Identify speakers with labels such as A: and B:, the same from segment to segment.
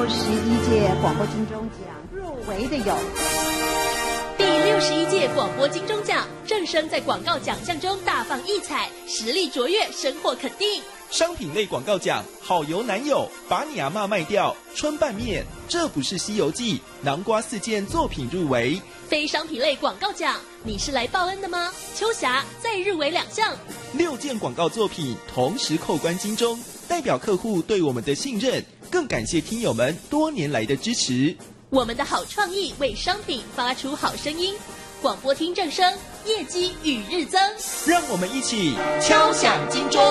A: 61届广播金钟奖入围的有
B: 第61届广播金钟奖，正声在广告奖项中大放异彩，实力卓越，深获肯定。
C: 商品类广告奖，好油男友，把你阿嬷卖掉，春拌面，这不是西游记，南瓜4件作品入围。
B: 非商品类广告奖，你是来报恩的吗？秋霞再入围2项
C: ，6件广告作品同时扣关金钟，代表客户对我们的信任，更感谢听友们多年来的支持。
B: 我们的好创意为商品发出好声音，广播听正声，业绩与日增。
C: 让我们一起敲响金钟。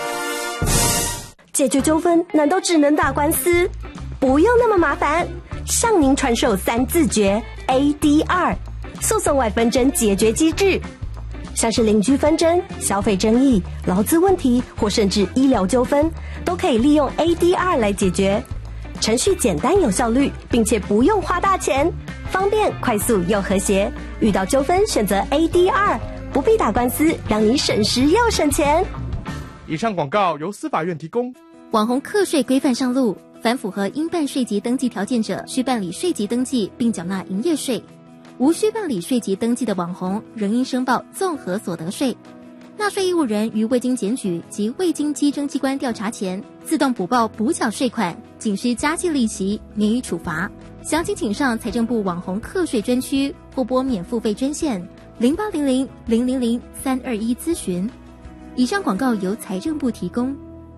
D: 解决纠纷难道只能打官司？不用那么麻烦，向您传授3字诀 ADR 诉讼外纷争解决机制，像是邻居纷争、消费争议、劳资问题或甚至医疗纠纷，都可以利用 ADR 来解决。程序简单有效率，并且不用花大钱，方便快速又和谐。遇到纠纷选择 ADR， 不必打官司，让你省时又省钱。
E: 以上广告由司法院提供。
F: 网红课税规范上路，凡符合应办税籍登记条件者，需办理税籍登记并缴纳营业税；无需办理税籍登记的网红，仍应申报综合所得税。纳税义务人于未经检举及未经稽征机关调查前，自动补报补缴税款，仅需加计利息，免予处罚。详情请上财政部网红课税专区或拨免付费专线0800-000-321咨询。以上广告由财政部提供。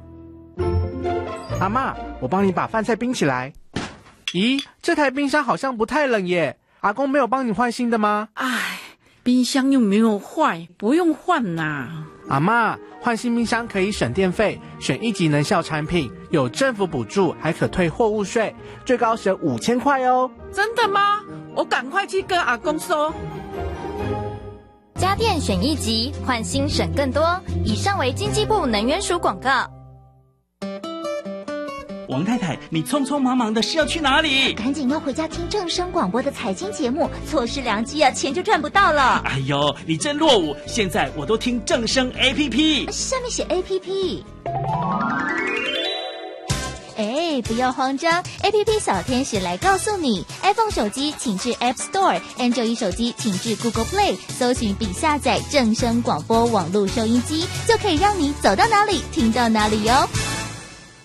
G: 阿嬷，我帮你把饭菜冰起来。咦，这台冰箱好像不太冷耶，阿公没有帮你换新的吗？
H: 唉，冰箱又没有坏，不用换呐。
G: 阿嬷，换新冰箱可以省电费，选1级能效产品，有政府补助，还可退货物税，最高省5000块哦。
H: 真的吗？我赶快去跟阿公说。
I: 家电选1级，换新省更多。以上为经济部能源署广告。
J: 王太太，你匆匆忙忙的是要去哪里？
K: 赶紧要回家听正声广播的财经节目，错失良机啊，钱就赚不到了。
J: 哎呦，你真落伍！现在我都听正声 APP，
K: 下面写 APP。哎，不要慌张 ，APP 小天使来告诉你 ，iPhone 手机请至 App Store，Android 手机请至 Google Play， 搜寻并下载正声广播网络收音机，就可以让你走到哪里听到哪里哟。